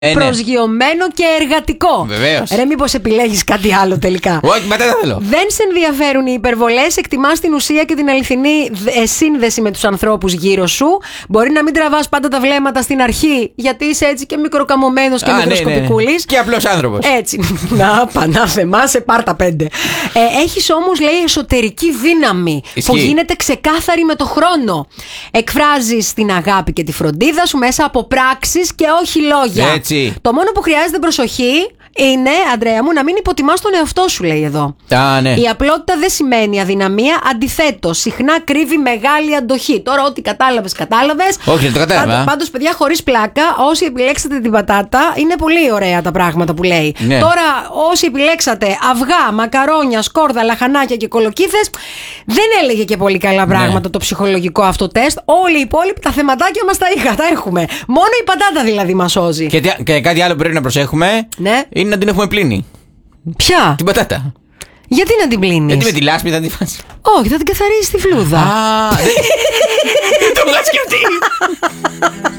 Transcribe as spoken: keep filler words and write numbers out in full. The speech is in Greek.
Ε, προσγειωμένο και εργατικό. Βεβαίως. Ρε, μήπως επιλέγεις κάτι άλλο τελικά? Όχι, μετά δεν θέλω. Δεν σε ενδιαφέρουν οι υπερβολές, εκτιμάς την ουσία και την αληθινή σύνδεση με τους ανθρώπους γύρω σου. Μπορεί να μην τραβάς πάντα τα βλέμματα στην αρχή, γιατί είσαι έτσι και μικροκαμωμένος και μικροσκοπικούλης. Ναι, ναι. Και απλός άνθρωπος. Έτσι. Να, πανάθεμά, σε πάρτα πέντε. Ε, έχεις όμως, λέει, εσωτερική δύναμη. Ισχύει. Που γίνεται ξεκάθαρη με το χρόνο. Εκφράζεις την αγάπη και τη φροντίδα σου μέσα από πράξεις και όχι λόγια. Έτσι. Το μόνο που χρειάζεται προσοχή είναι, Αντρέα μου, να μην υποτιμάς τον εαυτό σου, λέει εδώ. Α, ναι. Η απλότητα δεν σημαίνει αδυναμία. Αντιθέτως, συχνά κρύβει μεγάλη αντοχή. Τώρα, ό,τι κατάλαβες, κατάλαβες. Όχι, δεν το κατάλαβα. Πάντως, παιδιά, χωρίς πλάκα, όσοι επιλέξατε την πατάτα, είναι πολύ ωραία τα πράγματα που λέει. Ναι. Τώρα, όσοι επιλέξατε αυγά, μακαρόνια, σκόρδα, λαχανάκια και κολοκύθες, δεν έλεγε και πολύ καλά πράγματα, ναι, το ψυχολογικό αυτό τεστ. Όλοι οι υπόλοιποι τα θεματάκια μας τα είχα, τα έχουμε. Μόνο η πατάτα δηλαδή μας σώζει. Και, και κάτι άλλο που πρέπει να προσέχουμε. Ναι. Είναι να την έχουμε πλύνει. Ποια? Την πατάτα. Γιατί να την πλύνεις? Γιατί με τη λάσπη θα την φας. Όχι, θα την καθαρίσει τη φλούδα. Α, δεν το είχα σκεφτεί.